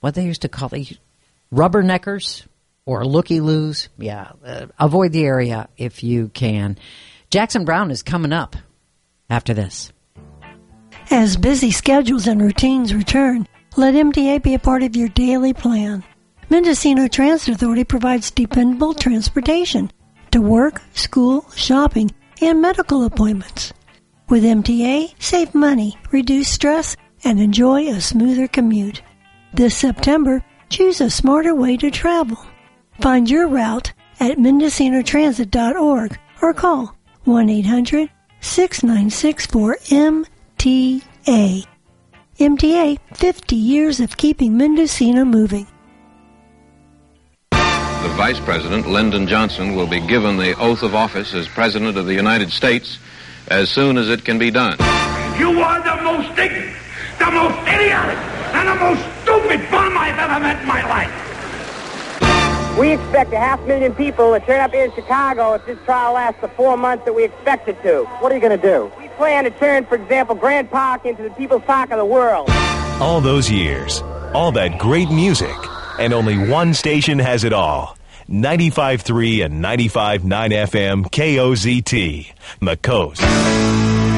what they used to call these rubberneckers or looky-loos. Yeah, avoid the area if you can. Jackson Browne is coming up after this. As busy schedules and routines return, let MTA be a part of your daily plan. Mendocino Transit Authority provides dependable transportation to work, school, shopping, and medical appointments. With MTA, save money, reduce stress, and enjoy a smoother commute. This September, choose a smarter way to travel. Find your route at MendocinoTransit.org or call 1-800-6964-MTA. MTA, 50 years of keeping Mendocino moving. The Vice President, Lyndon Johnson, will be given the oath of office as President of the United States as soon as it can be done. You are the most ignorant, the most idiotic, and the most stupid bum I've ever met in my life. We expect 500,000 people to turn up here in Chicago if this trial lasts the 4 months that we expect it to. What are you going to do? We plan to turn, for example, Grant Park into the people's park of the world. All those years, all that great music, and only one station has it all. 95.3 and 95.9 FM KOZT, the Coast.